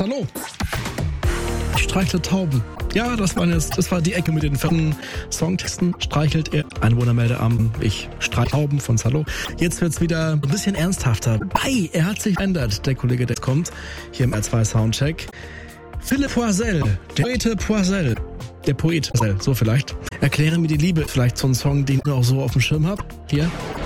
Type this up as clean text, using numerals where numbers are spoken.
Hallo. Ich streichle Tauben. Ja, das war die Ecke mit den fetten Songtexten. Streichelt er. Einwohnermeldeamt. Ich streichle Tauben von Hallo. Jetzt wird's wieder ein bisschen ernsthafter. Er hat sich verändert, der Kollege, der kommt. Hier im R2 Soundcheck. Philipp Poisel. Der Poete Poisel. Der Poet Poisel, so vielleicht. Erkläre mir die Liebe. Vielleicht so ein Song, den ich auch so auf dem Schirm habe. Hier.